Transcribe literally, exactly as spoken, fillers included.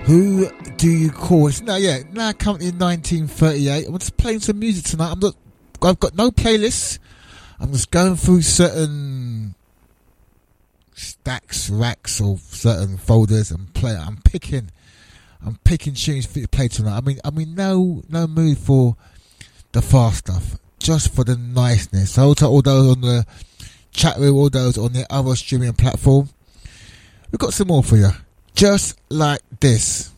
Who do you call? It's now, yeah, now currently in nineteen thirty-eight. I'm just playing some music tonight. I'm not. I've got no playlists. I'm just going through certain stacks, racks, or certain folders and play. I'm picking. I'm picking tunes for you to play tonight. I mean, I mean, no, no mood for the fast stuff. Just for the niceness. So to all those on the chat room, all those on the other streaming platform, we've got some more for you. Just like this.